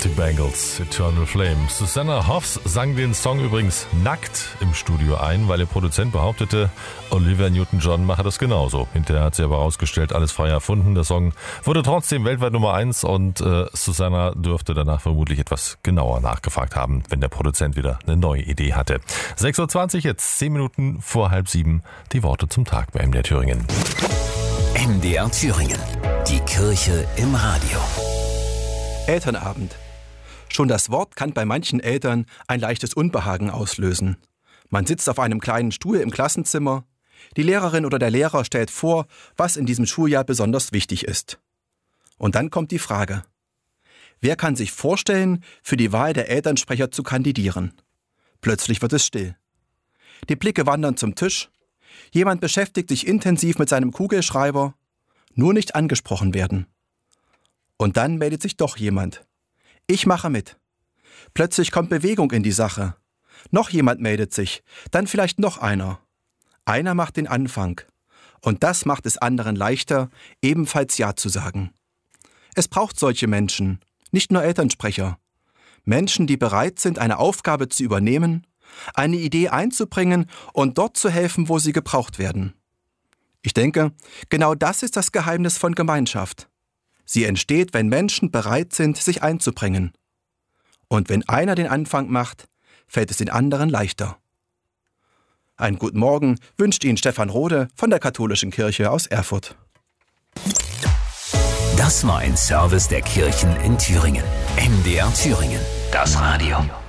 Die Bangles, Eternal Flame. Susanna Hoffs sang den Song übrigens nackt im Studio ein, weil ihr Produzent behauptete, Olivia Newton-John mache das genauso. Hinterher hat sie aber herausgestellt, alles frei erfunden. Der Song wurde trotzdem weltweit Nummer 1 und Susanna dürfte danach vermutlich etwas genauer nachgefragt haben, wenn der Produzent wieder eine neue Idee hatte. 6.20 Uhr, jetzt 10 Minuten vor 6:30, die Worte zum Tag bei MDR Thüringen. MDR Thüringen, die Kirche im Radio. Elternabend. Schon das Wort kann bei manchen Eltern ein leichtes Unbehagen auslösen. Man sitzt auf einem kleinen Stuhl im Klassenzimmer. Die Lehrerin oder der Lehrer stellt vor, was in diesem Schuljahr besonders wichtig ist. Und dann kommt die Frage: Wer kann sich vorstellen, für die Wahl der Elternsprecher zu kandidieren? Plötzlich wird es still. Die Blicke wandern zum Tisch. Jemand beschäftigt sich intensiv mit seinem Kugelschreiber. Nur nicht angesprochen werden. Und dann meldet sich doch jemand. Ich mache mit. Plötzlich kommt Bewegung in die Sache. Noch jemand meldet sich, dann vielleicht noch einer. Einer macht den Anfang. Und das macht es anderen leichter, ebenfalls Ja zu sagen. Es braucht solche Menschen, nicht nur Elternsprecher. Menschen, die bereit sind, eine Aufgabe zu übernehmen, eine Idee einzubringen und dort zu helfen, wo sie gebraucht werden. Ich denke, genau das ist das Geheimnis von Gemeinschaft. Sie entsteht, wenn Menschen bereit sind, sich einzubringen. Und wenn einer den Anfang macht, fällt es den anderen leichter. Einen guten Morgen wünscht Ihnen Stefan Rode von der Katholischen Kirche aus Erfurt. Das war ein Service der Kirchen in Thüringen. MDR Thüringen, das Radio.